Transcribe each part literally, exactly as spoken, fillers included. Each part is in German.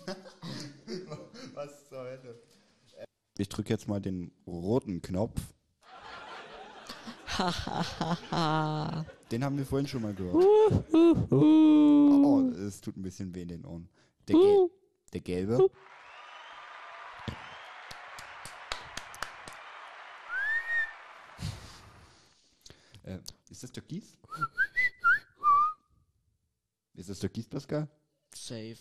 Was zur Hölle? Ich drücke jetzt mal den roten Knopf. Den haben wir vorhin schon mal gehört. Oh, es tut ein bisschen weh in den Ohren. Der, Gel der gelbe. äh, ist das Türkis? Ist das Türkis, Pascal? Safe.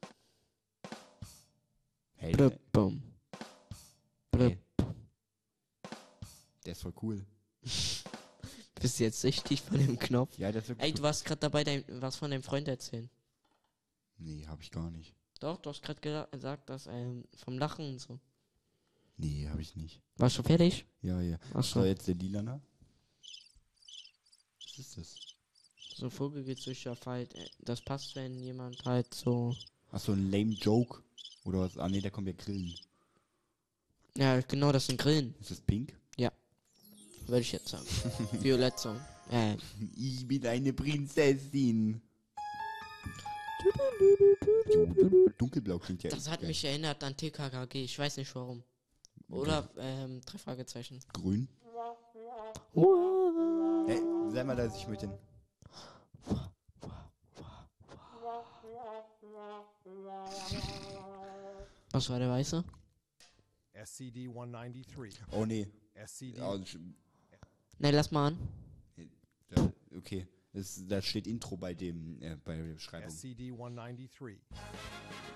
Hey, Blöppum. hey. Der ist voll cool. Bist du jetzt süchtig von dem Knopf? Ja, der ist wirklich Ey, du warst gerade dabei, dein, was von deinem Freund erzählen. Nee, hab ich gar nicht. Doch, du hast gerade gesagt, dass ähm, vom Lachen und so. Nee, hab ich nicht. Warst du fertig? Ja, ja. Ach so. So, jetzt der Lilana. Was ist das? So Vogelgezwitscher halt, äh, das passt, wenn jemand halt so... Ach so, ein lame Joke? Oder was? Ah, nee, da kommen wir grillen. Ja, genau, das sind Grillen. Ist das pink? Ja. Würde ich jetzt sagen. Violett so. Äh. Ich bin eine Prinzessin. Dunkelblau klingt ja. Das hat geil. mich erinnert an T K K G, ich weiß nicht warum. Oder, ähm, drei Fragezeichen. Grün. Hey, sei mal leise, ich möchte den. Was war der Weiße? S C D one ninety-three. Oh nee. S C D. Ja, sch- Ne, lass mal an. ja, okay. Das, da steht Intro bei dem, äh, bei der Beschreibung. S C D one ninety-three.